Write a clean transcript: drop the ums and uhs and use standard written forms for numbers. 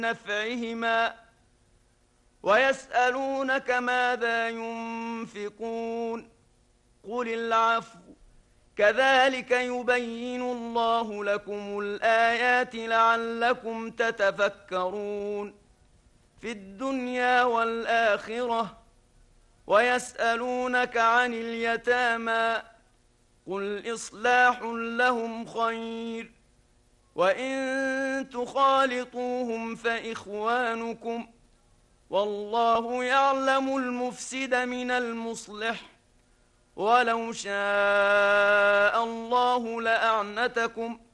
نفعهما ويسألونك ماذا ينفقون قل العفو كذلك يبين الله لكم الآيات لعلكم تتفكرون في الدنيا والآخرة ويسألونك عن اليتامى قل إصلاح لهم خير وإن تخالطوهم فإخوانكم والله يعلم المفسد من المصلح ولو شاء الله لأعنتكم